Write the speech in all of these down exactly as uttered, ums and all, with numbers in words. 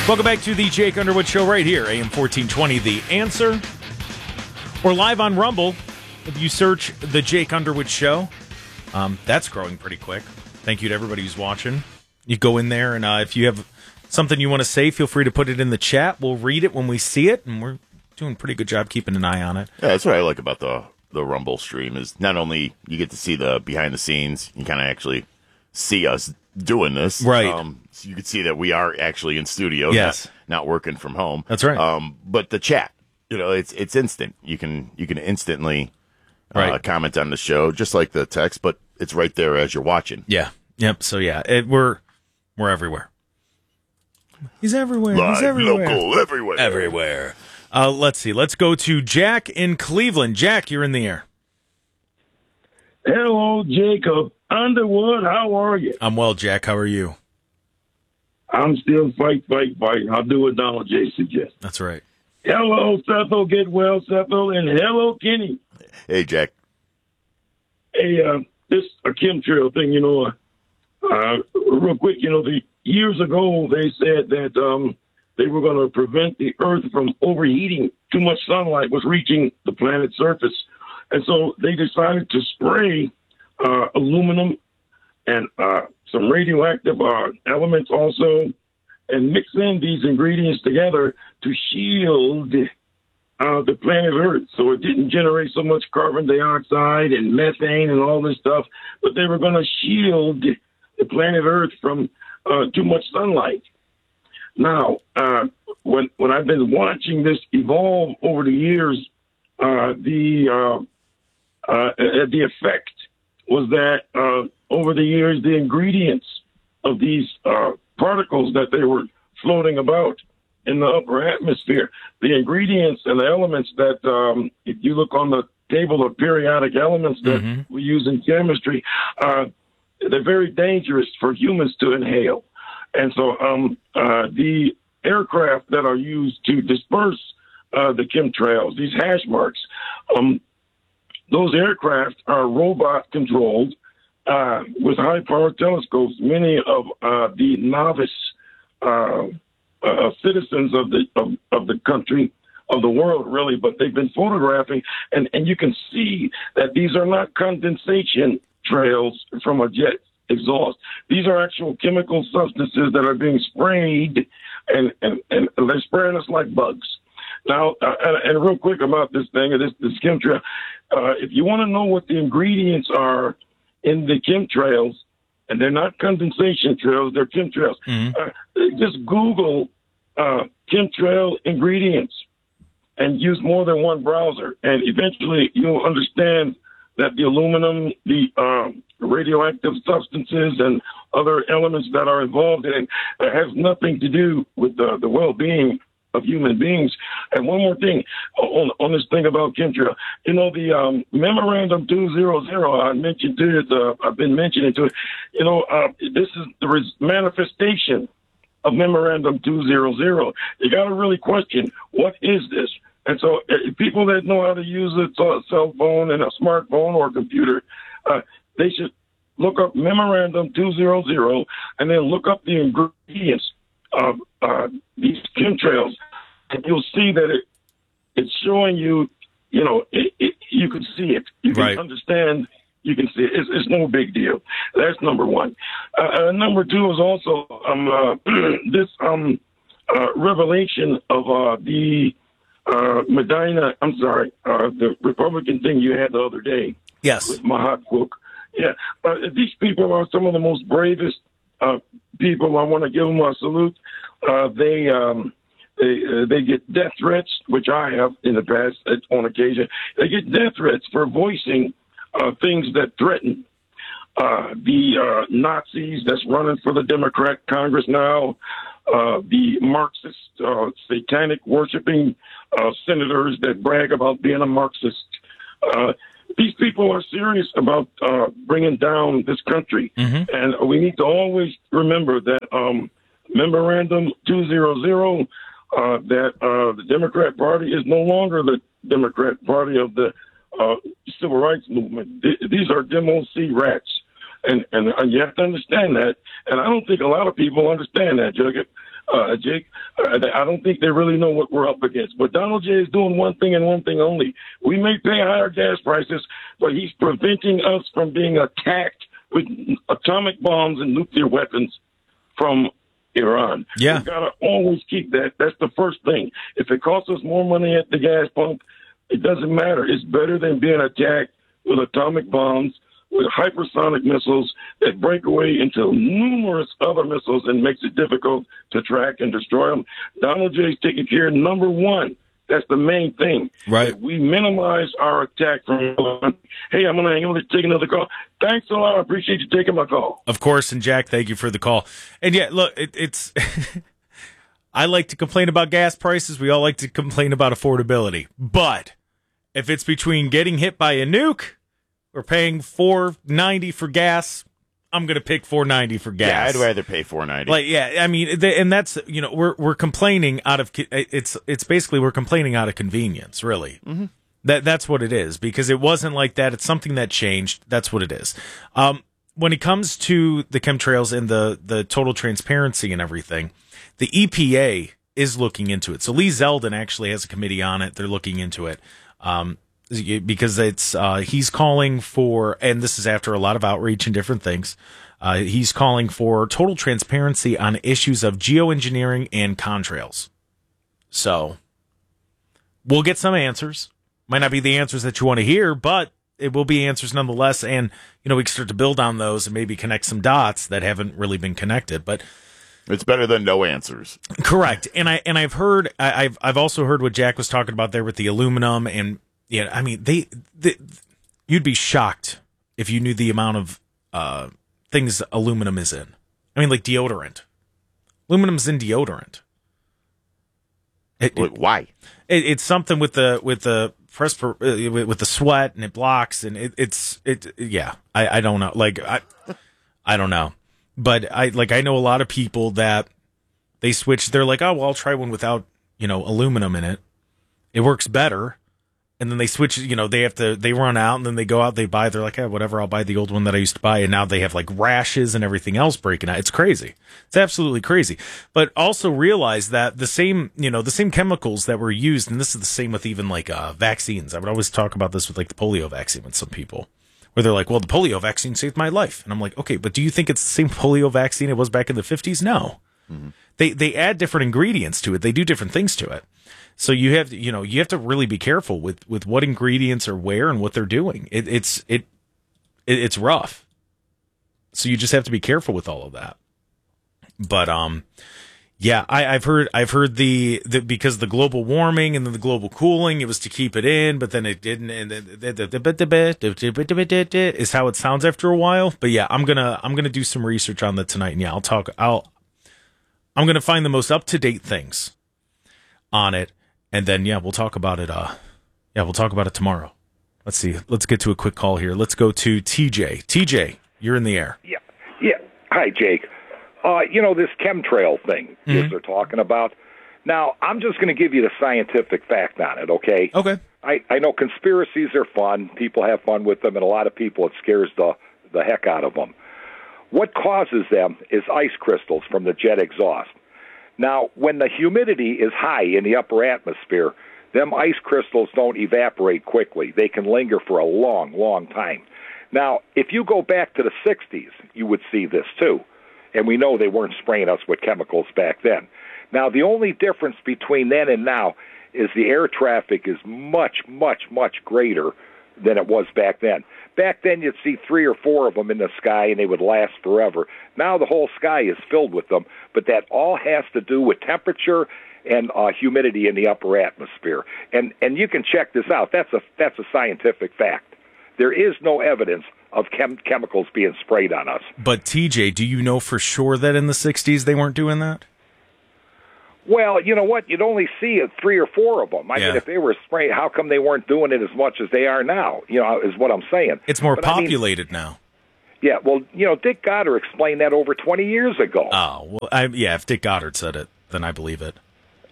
Welcome back to the Jake Underwood Show right here, A M fourteen twenty, The Answer. We're live on Rumble. If you search The Jake Underwood Show, um, that's growing pretty quick. Thank you to everybody who's watching. You go in there, and uh, if you have something you want to say, feel free to put it in the chat. We'll read it when we see it, and we're doing a pretty good job keeping an eye on it. Yeah, that's what I like about the, the Rumble stream is not only you get to see the behind the scenes, you kind of actually see us doing this. Right. Um, so you can see that we are actually in studio, yes. not, not working from home. That's right. Um, but the chat, you know, it's it's instant. You can you can instantly uh, right. comment on the show, just like the text, but it's right there as you're watching. Yeah. Yep. So yeah, it, we're we're everywhere. He's everywhere. Live, He's everywhere. local, everywhere. Everywhere. Uh, let's see. Let's go to Jack in Cleveland. Jack, you're in the air. Hello, Jacob Underwood. How are you? I'm well, Jack. How are you? I'm still fight, fight, fight. I'll do what Donald J. suggests. That's right. Hello, Sethel. Get well, Sethel. And hello, Kenny. Hey, Jack. Hey, uh, this a chemtrail thing, you know, uh, real quick, you know, the years ago they said that um, they were going to prevent the Earth from overheating. Too much sunlight was reaching the planet's surface. And so they decided to spray uh, aluminum and uh, some radioactive uh, elements also, and mix in these ingredients together to shield uh, the planet Earth so it didn't generate so much carbon dioxide and methane and all this stuff, but they were going to shield the planet Earth from uh, too much sunlight. Now, uh, when when I've been watching this evolve over the years, uh, the uh, uh, the effect was that uh, over the years, the ingredients of these uh, particles that they were floating about in the upper atmosphere, the ingredients and the elements that, um, if you look on the table of periodic elements that mm-hmm. we use in chemistry, uh, they're very dangerous for humans to inhale. And so um, uh, the aircraft that are used to disperse uh, the chemtrails, these hash marks, um, those aircraft are robot-controlled uh, with high-powered telescopes. Many of uh, the novice uh, uh, citizens of the of, of the country, of the world, really, but they've been photographing, and, and you can see that these are not condensation trails from a jet exhaust. These are actual chemical substances that are being sprayed, and, and, and they're spraying us like bugs. Now, uh, and, and real quick about this thing, this, this chemtrail, uh, if you want to know what the ingredients are in the chemtrails, and they're not condensation trails, they're chemtrails, mm-hmm. uh, just Google uh, chemtrail ingredients and use more than one browser, and eventually you'll understand that the aluminum, the um, radioactive substances, and other elements that are involved in it uh, has nothing to do with the, the well-being of human beings. And one more thing on, on this thing about chemtrail, you know, the um, memorandum two hundred, I mentioned to it, uh, I've been mentioning to it, you know, uh, this is the res- manifestation of memorandum two hundred. You got to really question, what is this? And so uh, people that know how to use a cell phone and a smartphone or computer, uh, they should look up memorandum two hundred and then look up the ingredients of uh, these chemtrails, and you'll see that it it's showing you, you know, it, it, you can see it. You can right. understand. You can see it. It's, it's no big deal. That's number one. Uh, uh, number two is also um, uh, this um, uh, revelation of uh, the uh, Medina, I'm sorry, uh, the Republican thing you had the other day. Yes. With Mahat Cook. Yeah. Uh, these people are some of the most bravest uh, people. I want to give them a salute. Uh, they um, they uh, they get death threats, which I have in the past on occasion. They get death threats for voicing uh, things that threaten uh, the uh, Nazis that's running for the Democrat Congress now, uh, the Marxist, uh, satanic worshiping uh, senators that brag about being a Marxist. Uh, these people are serious about uh, bringing down this country. Mm-hmm. And we need to always remember that um, Memorandum two hundred, uh, that uh, the Democrat Party is no longer the Democrat Party of the uh, Civil Rights Movement. Th- these are Demo C rats. And, and and you have to understand that. And I don't think a lot of people understand that, Jugget. Uh, Jake, uh, I don't think they really know what we're up against. But Donald J is doing one thing and one thing only. We may pay higher gas prices, but he's preventing us from being attacked with atomic bombs and nuclear weapons from Iran. Yeah. We've got to always keep that. That's the first thing. If it costs us more money at the gas pump, it doesn't matter. It's better than being attacked with atomic bombs, with hypersonic missiles that break away into numerous other missiles and makes it difficult to track and destroy them. Donald J is taking care of number one. That's the main thing. Right. We minimize our attack from. Hey, I'm going to hang on to take another call. Thanks a lot. I appreciate you taking my call. Of course, and Jack, thank you for the call. And yeah, look, it, it's. I like to complain about gas prices. We all like to complain about affordability. But if it's between getting hit by a nuke or paying four ninety for gas, I'm going to pick four ninety for gas. Yeah, I'd rather pay four ninety. Like, yeah, I mean, th- and that's, you know, we're we're complaining out of it's it's basically we're complaining out of convenience, really. Mm-hmm. That that's what it is, because it wasn't like that. It's something that changed. That's what it is. Um, when it comes to the chemtrails and the the total transparency and everything, the E P A is looking into it. So Lee Zeldin actually has a committee on it. They're looking into it. Um, because it's uh, he's calling for, and this is after a lot of outreach and different things, uh, he's calling for total transparency on issues of geoengineering and contrails. So we'll get some answers. Might not be the answers that you want to hear, but it will be answers nonetheless. And, you know, we can start to build on those and maybe connect some dots that haven't really been connected. But it's better than no answers. Correct. And I and I've heard I, I've I've also heard what Jack was talking about there with the aluminum. And yeah, I mean, they, they you'd be shocked if you knew the amount of uh, things aluminum is in. I mean, like deodorant. Aluminum's in deodorant. It, Wait, why? It, it's something with the with the press uh, with the sweat, and it blocks, and it, it's it. Yeah, I, I don't know. Like I, I don't know, but I like I know a lot of people that they switch. They're like, oh well, I'll try one without you know aluminum in it. It works better. And then they switch, you know, they have to, they run out and then they go out, they buy, they're like, hey, whatever, I'll buy the old one that I used to buy. And now they have like rashes and everything else breaking out. It's crazy. It's absolutely crazy. But also realize that the same, you know, the same chemicals that were used, and this is the same with even like uh, vaccines. I would always talk about this with like the polio vaccine with some people, where they're like, well, the polio vaccine saved my life. And I'm like, okay, but do you think it's the same polio vaccine it was back in the fifties? No. Mm-hmm. They, they add different ingredients to it. They do different things to it. So you have to, you know, you have to really be careful with, with what ingredients are where and what they're doing. It, it's it, it it's rough. So you just have to be careful with all of that. But um, yeah, I, I've heard I've heard the, the because the global warming and then the global cooling, it was to keep it in, but then it didn't. And is how it sounds after a while. But yeah, I'm gonna I'm gonna do some research on that tonight. And yeah, I'll talk. I'll I'm gonna find the most up to date things on it. And then, yeah, we'll talk about it. Uh, yeah, we'll talk about it tomorrow. Let's see. Let's get to a quick call here. Let's go to T J. T J, you're in the air. Yeah. Yeah. Hi, Jake. Uh, you know, this chemtrail thing mm-hmm. that they're talking about. Now, I'm just going to give you the scientific fact on it, okay? Okay. I, I know conspiracies are fun. People have fun with them, and a lot of people, it scares the, the heck out of them. What causes them is ice crystals from the jet exhaust. Now, when the humidity is high in the upper atmosphere, them ice crystals don't evaporate quickly. They can linger for a long, long time. Now, if you go back to the sixties, you would see this too. And we know they weren't spraying us with chemicals back then. Now, the only difference between then and now is the air traffic is much, much, much greater than it was back then. Back then, you'd see three or four of them in the sky, and they would last forever. Now the whole sky is filled with them, but that all has to do with temperature and uh, humidity in the upper atmosphere. And and you can check this out. That's a that's a scientific fact. There is no evidence of chem- chemicals being sprayed on us. But T J, do you know for sure that in the sixties they weren't doing that? Well, you know what? You'd only see three or four of them. I yeah. mean, if they were spraying, how come they weren't doing it as much as they are now? You know, is what I'm saying. It's more but populated I mean, now. Yeah, well, you know, Dick Goddard explained that over twenty years ago. Oh, well, I, yeah, if Dick Goddard said it, then I believe it.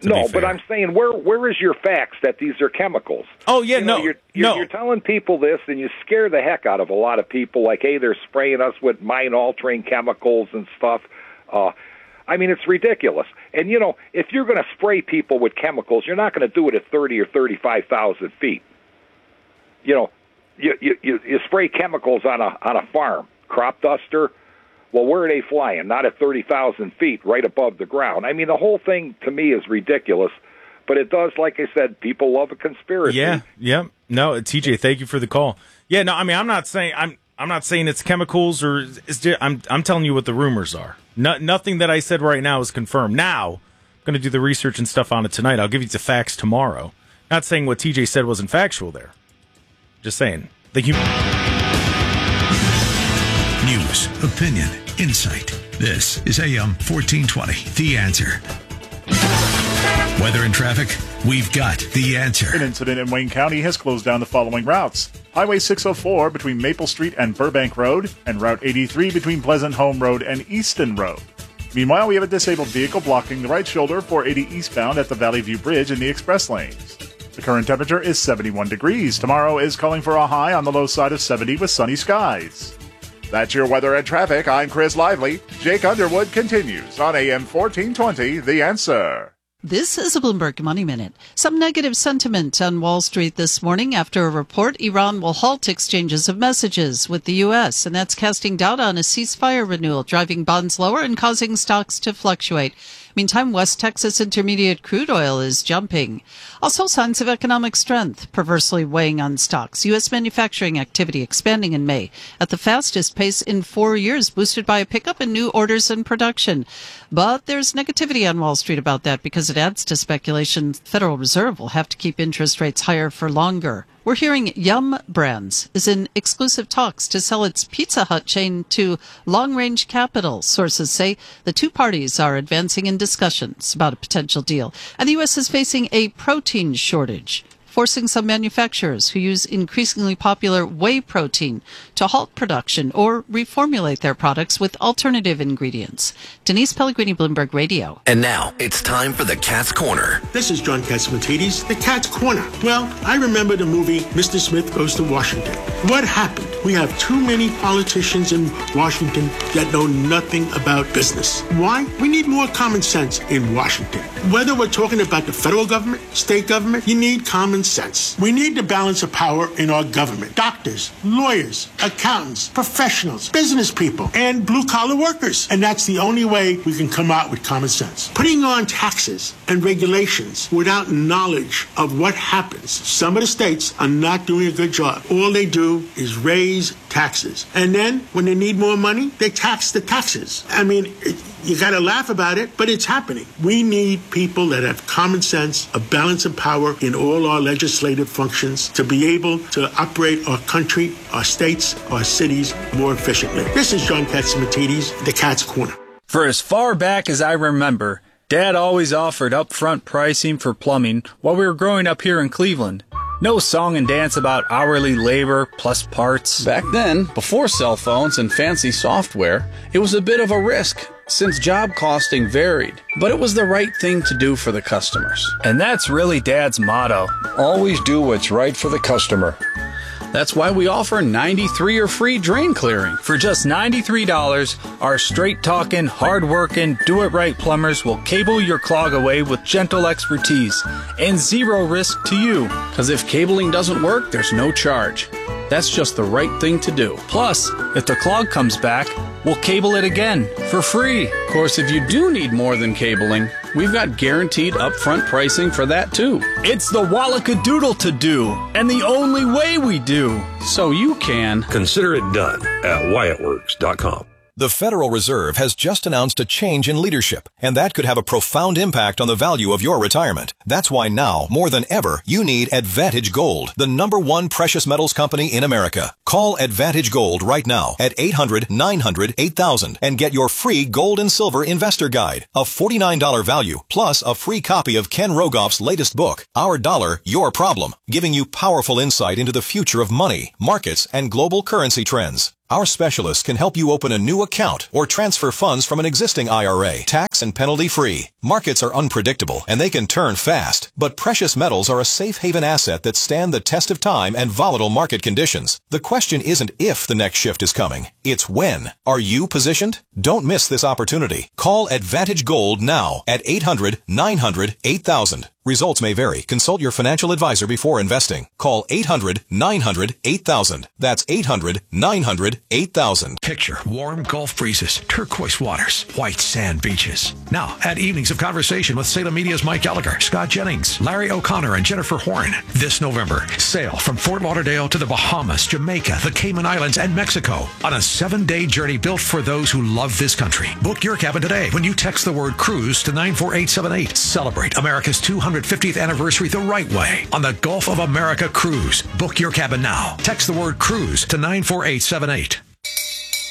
To no, be but fair. I'm saying, where where is your facts that these are chemicals? Oh yeah, you know, no, you're, you're, no. you're telling people this, and you scare the heck out of a lot of people. Like, hey, they're spraying us with mind-altering chemicals and stuff. Uh, I mean, it's ridiculous. And you know, if you're going to spray people with chemicals, you're not going to do it at thirty or thirty-five thousand feet. You know, you you you, you spray chemicals on a on a farm, crop duster. Well, where are they flying? Not at thirty thousand feet, right above the ground. I mean, the whole thing, to me, is ridiculous. But it does, like I said, people love a conspiracy. Yeah, yeah. No, T J, thank you for the call. Yeah, no, I mean, I'm not saying I'm I'm not saying it's chemicals or it's, I'm I'm telling you what the rumors are. No, nothing that I said right now is confirmed. Now, I'm going to do the research and stuff on it tonight. I'll give you the facts tomorrow. Not saying what T J said wasn't factual there. Just saying. The hum- News, opinion, insight. This is A M fourteen twenty, The Answer. Weather and traffic, we've got the answer. An incident in Wayne County has closed down the following routes. Highway six oh four between Maple Street and Burbank Road, and Route eighty-three between Pleasant Home Road and Easton Road. Meanwhile, we have a disabled vehicle blocking the right shoulder four eighty eastbound at the Valley View Bridge in the express lanes. The current temperature is seventy-one degrees. Tomorrow is calling for a high on the low side of seventy with sunny skies. That's your weather and traffic. I'm Chris Lively. Jake Underwood continues on A M fourteen twenty, The Answer. This is a Bloomberg Money Minute. Some negative sentiment on Wall Street this morning after a report Iran will halt exchanges of messages with the U S, and that's casting doubt on a ceasefire renewal, driving bonds lower and causing stocks to fluctuate. Meantime, West Texas Intermediate crude oil is jumping. Also, signs of economic strength perversely weighing on stocks. U S manufacturing activity expanding in May at the fastest pace in four years, boosted by a pickup in new orders and production. But there's negativity on Wall Street about that because it adds to speculation the Federal Reserve will have to keep interest rates higher for longer. We're hearing Yum Brands is in exclusive talks to sell its Pizza Hut chain to Long Range Capital. Sources say the two parties are advancing in discussions about a potential deal. And the U S is facing a protein shortage, forcing some manufacturers who use increasingly popular whey protein to halt production or reformulate their products with alternative ingredients. Denise Pellegrini, Bloomberg Radio. And now it's time for the Cat's Corner. This is John Catsimatidis, the Cat's Corner. Well, I remember the movie Mister Smith Goes to Washington. What happened? We have too many politicians in Washington that know nothing about business. Why? We need more common sense in Washington. Whether we're talking about the federal government, state government, you need common sense. We need the balance of power in our government. Doctors, lawyers, accountants, professionals, business people, and blue-collar workers. And that's the only way we can come out with common sense. Putting on taxes and regulations without knowledge of what happens. Some of the states are not doing a good job. All they do is raise taxes. And then when they need more money, they tax the taxes. I mean, it, you got to laugh about it, but it's happening. We need people that have common sense, a balance of power in all our legislative functions to be able to operate our country, our states, our cities more efficiently. This is John Catsimatidis, the Cat's Corner. For as far back as I remember, Dad always offered upfront pricing for plumbing while we were growing up here in Cleveland. No song and dance about hourly labor plus parts. Back then, before cell phones and fancy software, it was a bit of a risk since job costing varied. But it was the right thing to do for the customers. And that's really Dad's motto. Always do what's right for the customer. That's why we offer ninety-three or free drain clearing. For just ninety-three dollars, our straight-talking, hard-working, do-it-right plumbers will cable your clog away with gentle expertise and zero risk to you. Because if cabling doesn't work, there's no charge. That's just the right thing to do. Plus, if the clog comes back, we'll cable it again for free. Of course, if you do need more than cabling, we've got guaranteed upfront pricing for that too. It's the Wallacadoodle to do, and the only way we do. So you can consider it done at Wyatt Works dot com. The Federal Reserve has just announced a change in leadership, and that could have a profound impact on the value of your retirement. That's why now, more than ever, you need Advantage Gold, the number one precious metals company in America. Call Advantage Gold right now at eight hundred, nine hundred, eight thousand and get your free gold and silver investor guide, a forty-nine dollars value, plus a free copy of Ken Rogoff's latest book, Our Dollar, Your Problem, giving you powerful insight into the future of money, markets, and global currency trends. Our specialists can help you open a new account or transfer funds from an existing I R A, tax and penalty free. Markets are unpredictable and they can turn fast, but precious metals are a safe haven asset that stand the test of time and volatile market conditions. The question isn't if the next shift is coming, it's when. Are you positioned? Don't miss this opportunity. Call Advantage Gold now at eight hundred, nine hundred, eight thousand. Results may vary. Consult your financial advisor before investing. Call eight hundred, nine hundred, eight thousand. That's eight hundred, nine hundred, eight thousand. Picture warm Gulf breezes, turquoise waters, white sand beaches. Now, add evenings of conversation with Salem Media's Mike Gallagher, Scott Jennings, Larry O'Connor, and Jennifer Horn. This November, sail from Fort Lauderdale to the Bahamas, Jamaica, the Cayman Islands, and Mexico on a seven-day journey built for those who love this country. Book your cabin today when you text the word cruise to nine four eight seven eight. Celebrate America's two hundred fiftieth anniversary the right way on the Gulf of America Cruise. Book your cabin now. Text the word cruise to nine four eight seven eight.